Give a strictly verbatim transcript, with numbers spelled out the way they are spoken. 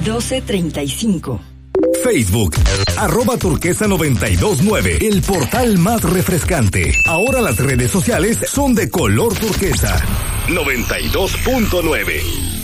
doce treinta y cinco. Facebook, arroba turquesa noventa y dos nueve, el portal más refrescante. Ahora las redes sociales son de color turquesa. noventa y dos punto nueve.